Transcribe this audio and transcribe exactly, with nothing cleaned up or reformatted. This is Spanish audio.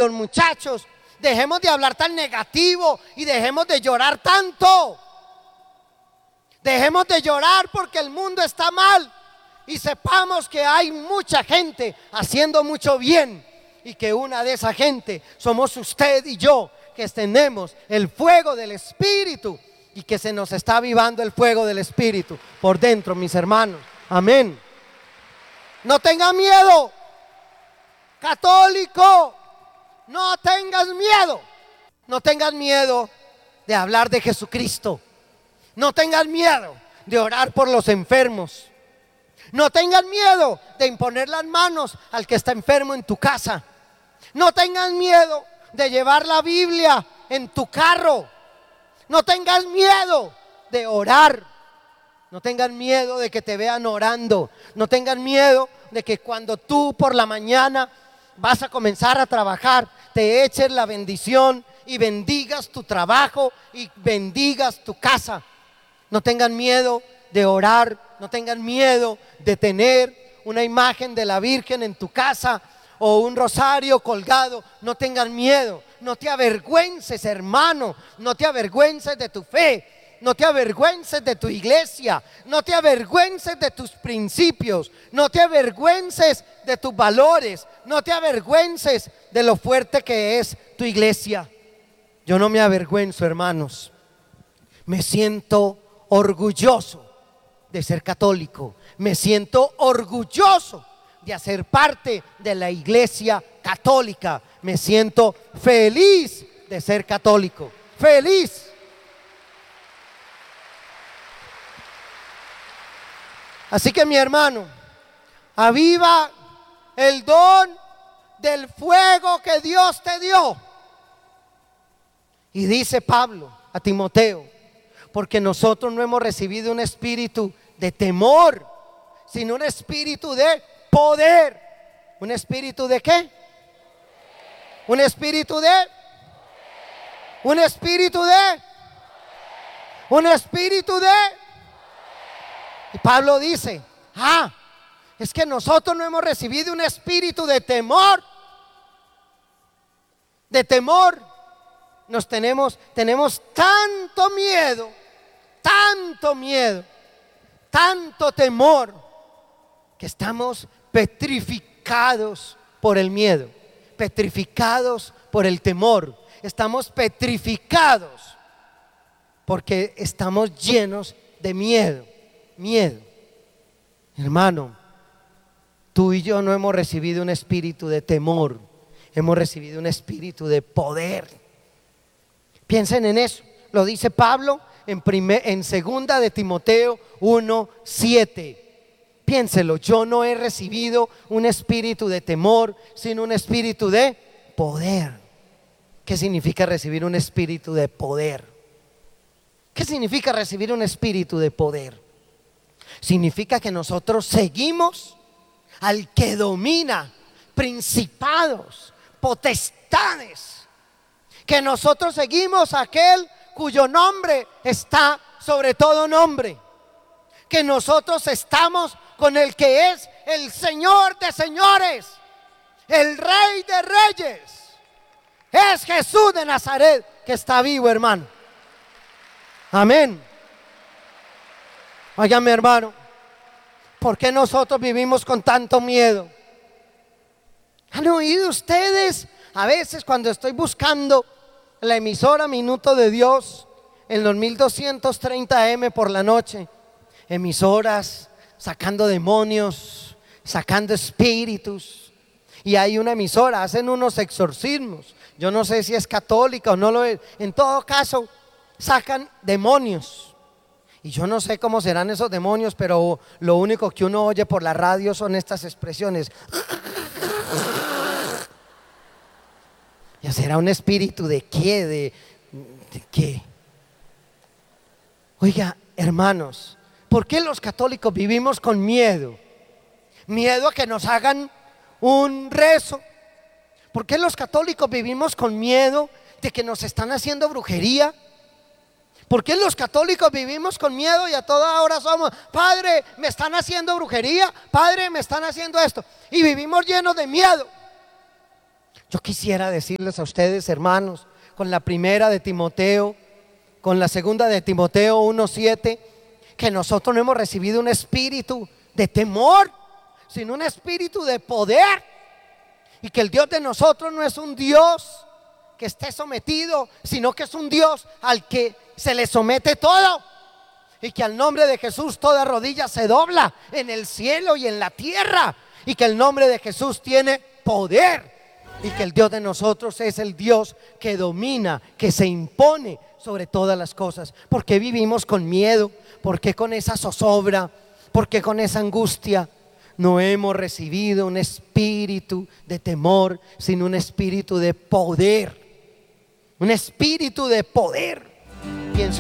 los muchachos. Dejemos de hablar tan negativo y dejemos de llorar tanto. Dejemos de llorar porque el mundo está mal y sepamos que hay mucha gente haciendo mucho bien y que una de esa gente somos usted y yo, que tenemos el fuego del Espíritu y que se nos está avivando el fuego del Espíritu por dentro, mis hermanos. Amén. No tengan miedo, católico, no tengas miedo. No tengas miedo de hablar de Jesucristo. No tengan miedo de orar por los enfermos. No tengan miedo de imponer las manos al que está enfermo en tu casa. No tengan miedo de llevar la Biblia en tu carro. No tengas miedo de orar. No tengan miedo de que te vean orando. No tengan miedo de que cuando tú por la mañana vas a comenzar a trabajar, te eches la bendición y bendigas tu trabajo y bendigas tu casa. No tengan miedo de orar, no tengan miedo de tener una imagen de la Virgen en tu casa o un rosario colgado. No tengan miedo, no te avergüences, hermano, no te avergüences de tu fe, no te avergüences de tu iglesia, no te avergüences de tus principios, no te avergüences de tus valores, no te avergüences de lo fuerte que es tu iglesia. Yo no me avergüenzo, hermanos, me siento orgulloso de ser católico, me siento orgulloso de hacer parte de la iglesia católica, me siento feliz de ser católico, feliz. Así que, mi hermano, aviva el don del fuego que Dios te dio. Y dice Pablo a Timoteo: porque nosotros no hemos recibido un espíritu de temor, sino un espíritu de poder. ¿Un espíritu de qué? Un espíritu de Un espíritu de Un espíritu de Y Pablo dice: ah, es que nosotros no hemos recibido un espíritu de temor. De temor. Nos tenemos, tenemos tanto miedo, tanto miedo, tanto temor, que estamos petrificados por el miedo, petrificados por el temor. Estamos petrificados porque estamos llenos de miedo, miedo. Hermano, tú y yo no hemos recibido un espíritu de temor, hemos recibido un espíritu de poder. Piensen en eso, lo dice Pablo en, primer, en segunda de Timoteo uno siete. Piénselo, yo no he recibido un espíritu de temor, sino un espíritu de poder. ¿Qué significa recibir un espíritu de poder? ¿Qué significa recibir un espíritu de poder? Significa que nosotros seguimos al que domina principados, potestades. Que nosotros seguimos a aquel cuyo nombre está sobre todo nombre. Que nosotros estamos con el que es el Señor de señores, el Rey de reyes. Es Jesús de Nazaret, que está vivo, hermano. Amén. Óigame, hermano, ¿por qué nosotros vivimos con tanto miedo? ¿Han oído ustedes? A veces cuando estoy buscando la emisora Minuto de Dios en los mil doscientos treinta eme por la noche, emisoras sacando demonios, sacando espíritus, y hay una emisora, hacen unos exorcismos, yo no sé si es católica o no lo es, en todo caso sacan demonios, y yo no sé cómo serán esos demonios, pero lo único que uno oye por la radio son estas expresiones. ¿Ya será un espíritu de qué? ¿De, de qué? Oiga, hermanos, ¿por qué los católicos vivimos con miedo? Miedo a que nos hagan un rezo. ¿Por qué los católicos vivimos con miedo de que nos están haciendo brujería? ¿Por qué los católicos vivimos con miedo y a toda hora somos: Padre, me están haciendo brujería, Padre, me están haciendo esto? Y vivimos llenos de miedo. Yo quisiera decirles a ustedes, hermanos, con la primera de Timoteo, con la segunda de Timoteo uno siete, que nosotros no hemos recibido un espíritu de temor, sino un espíritu de poder. Y que el Dios de nosotros no es un Dios que esté sometido, sino que es un Dios al que se le somete todo. Y que al nombre de Jesús toda rodilla se dobla en el cielo y en la tierra. Y que el nombre de Jesús tiene poder. Y que el Dios de nosotros es el Dios que domina, que se impone sobre todas las cosas. ¿Por qué vivimos con miedo? ¿Por qué con esa zozobra? ¿Por qué con esa angustia? No hemos recibido un espíritu de temor, sino un espíritu de poder. Un espíritu de poder.